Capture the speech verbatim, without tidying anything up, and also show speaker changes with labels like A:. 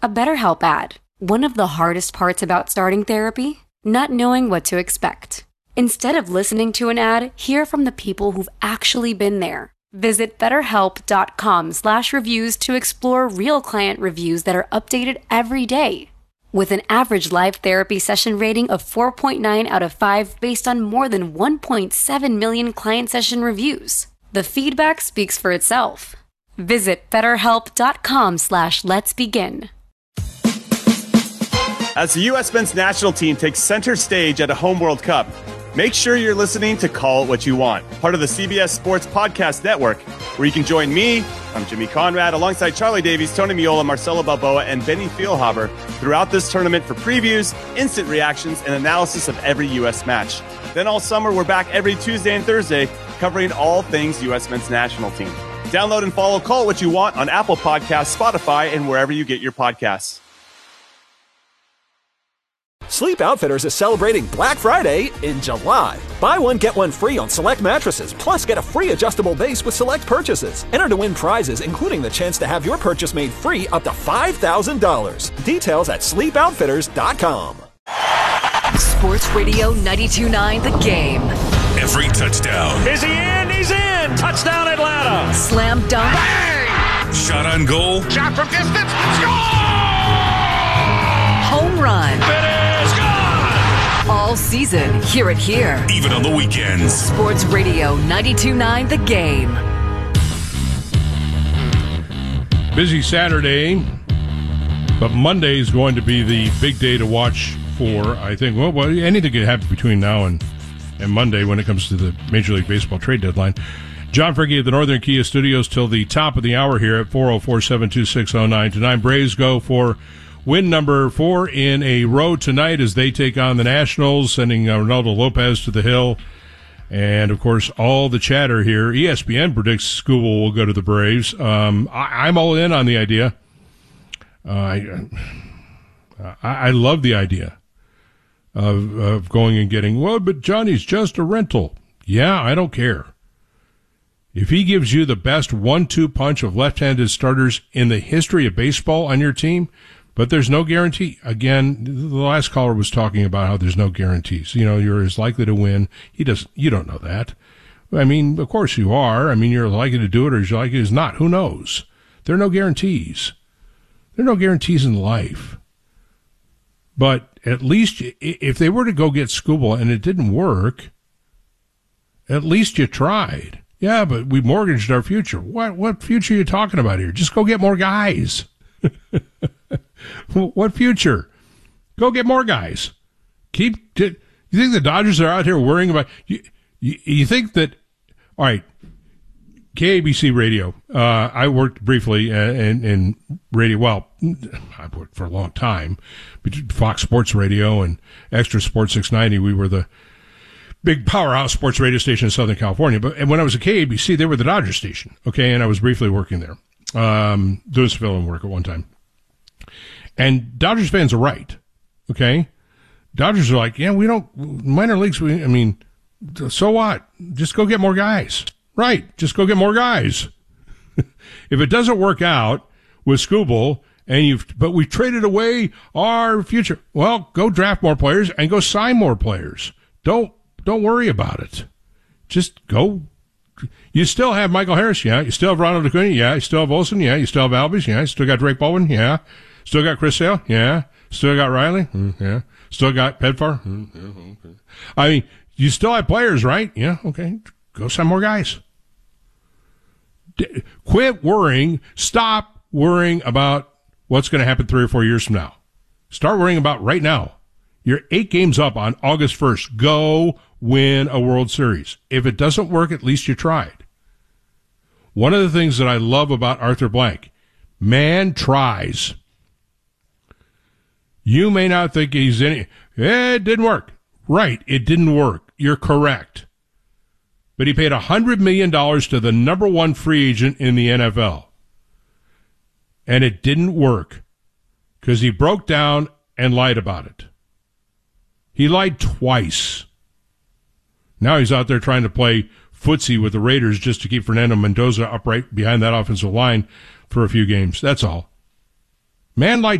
A: A BetterHelp ad. One of the hardest parts about starting therapy? Not knowing what to expect. Instead of listening to an ad, hear from the people who've actually been there. Visit betterhelp.com slash reviews to explore real client reviews that are updated every day. With an average live therapy session rating of four point nine out of five based on more than one point seven million client session reviews. The feedback speaks for itself. Visit betterhelp.com slash let's begin.
B: As the U S men's national team takes center stage at a home World Cup, make sure you're listening to Call It What You Want, part of the C B S Sports Podcast Network, where you can join me, I'm Jimmy Conrad, alongside Charlie Davies, Tony Miola, Marcelo Balboa, and Benny Feilhaber throughout this tournament for previews, instant reactions, and analysis of every U S match. Then all summer, we're back every Tuesday and Thursday, covering all things U S men's national team. Download and follow Call It What You Want on Apple Podcasts, Spotify, and wherever you get your podcasts.
C: Sleep Outfitters is celebrating Black Friday in July. Buy one, get one free on select mattresses, plus get a free adjustable base with select purchases. Enter to win prizes, including the chance to have your purchase made free up to five thousand dollars. Details at sleep outfitters dot com.
D: Sports Radio ninety-two point nine The Game.
E: Every touchdown.
F: Is he in? He's in! Touchdown Atlanta!
D: Slam dunk.
E: Bang! Shot on goal.
F: Shot from distance. Score!
D: Home run.
F: It is gone!
D: All season, hear it here.
E: Even on the weekends.
D: Sports Radio ninety-two point nine The Game.
G: Busy Saturday, but Monday is going to be the big day to watch for, I think, well, well anything can happen between now and, and Monday when it comes to the Major League Baseball trade deadline. John Fergie at the Northern Kia Studios till the top of the hour here at four oh four, seven two six, oh nine two nine. Braves go for win number four in a row tonight as they take on the Nationals, sending uh, Ronaldo Lopez to the hill. And, of course, all the chatter here. E S P N predicts Skubal will go to the Braves. Um, I, I'm all in on the idea. Uh, I, I, I love the idea of, of going and getting, well, but Johnny's just a rental. Yeah, I don't care. If he gives you the best one two punch of left-handed starters in the history of baseball on your team, but there's no guarantee. Again, the last caller was talking about how there's no guarantees. You know, you're as likely to win. He does. You don't know that. I mean, of course you are. I mean, you're likely to do it or you're likely to not. Who knows? There are no guarantees. There are no guarantees in life. But at least if they were to go get Skubal and it didn't work, at least you tried. Yeah, but we mortgaged our future. What what future are you talking about here? Just go get more guys. What future? Go get more guys. Keep. T- you think the Dodgers are out here worrying about you? You, you think that? All right. K A B C Radio. Uh, I worked briefly in, in radio. Well, I worked for a long time. Fox Sports Radio and Extra Sports six ninety. We were the big powerhouse sports radio station in Southern California. But and when I was at K A B C, they were the Dodger station. Okay, and I was briefly working there, um, doing civilian work at one time. And Dodgers fans are right. Okay, Dodgers are like, yeah, we don't minor leagues. We, I mean, so what? Just go get more guys. Right, just go get more guys. If it doesn't work out with Skubal, and you've, but we traded away our future. Well, go draft more players and go sign more players. Don't don't worry about it. Just go. You still have Michael Harris, yeah. You still have Ronald Acuna, yeah. You still have Olsen, yeah. You still have Albies, yeah. You still got Drake Baldwin, yeah. Still got Chris Sale, yeah. Still got Riley, mm, yeah. Still got Pedfar, mm, yeah. Okay. I mean, you still have players, right? Yeah, okay. Go sign more guys. D- quit worrying. Stop worrying about what's going to happen three or four years from now. Start worrying about right now. You're eight games up on August first. Go win a World Series. If it doesn't work, at least you tried. One of the things that I love about Arthur Blank, man tries. You may not think he's in it. Eh, it didn't work. Right, it didn't work. You're correct. But he paid one hundred million dollars to the number one free agent in the N F L. And it didn't work because he broke down and lied about it. He lied twice. Now he's out there trying to play footsie with the Raiders just to keep Fernando Mendoza upright behind that offensive line for a few games. That's all. Man lied